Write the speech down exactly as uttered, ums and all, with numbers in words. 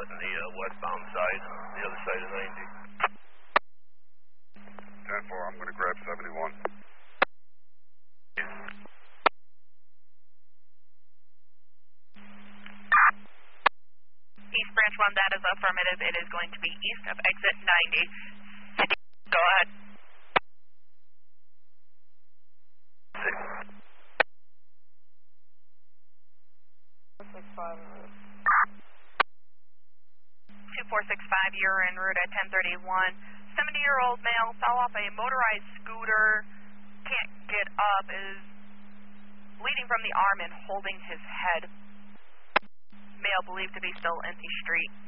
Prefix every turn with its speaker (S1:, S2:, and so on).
S1: reporting the uh, westbound side, the other side of ninety.
S2: ten four, I'm going to grab seventy-one.
S3: East Branch one, that is affirmative. It is going to be east of exit ninety. Go ahead. two four six five, you're en route at ten thirty-one. seventy-year-old male fell off a motorized scooter, can't get up, is bleeding from the arm and holding his head. Male believed to be still in the street.